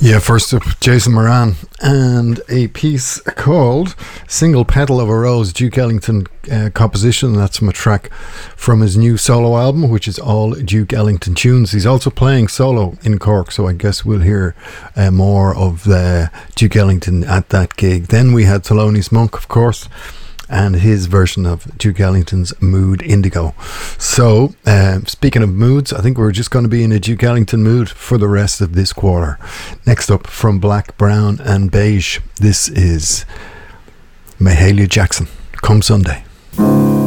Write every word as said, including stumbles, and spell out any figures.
Yeah, first up, Jason Moran and a piece called Single Petal of a Rose, Duke Ellington uh, composition. That's from a track from his new solo album, which is all Duke Ellington tunes. He's also playing solo in Cork, so I guess we'll hear uh, more of the Duke Ellington at that gig. Then we had Thelonious Monk, of course, and his version of Duke Ellington's Mood Indigo. So, uh, speaking of moods, I think we're just going to be in a Duke Ellington mood for the rest of this quarter. Next up, from Black, Brown and Beige, this is Mahalia Jackson, Come Sunday.